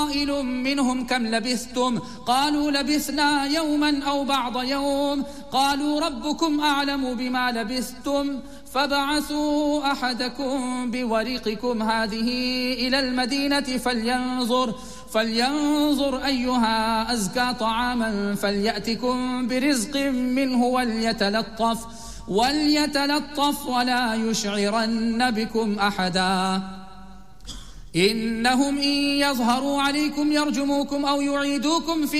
قائل منهم كم لبثتم قالوا لبثنا يوما أو بعض يوم قالوا ربكم أعلم بما لبثتم فابعثوا أحدكم بورقكم هذه إلى المدينة فلينظر أيها أزكى طعاما فليأتكم برزق منه وليتلطف ولا يشعرن بكم أحدا إنهم إن يظهروا عليكم يرجموكم أو يعيدوكم في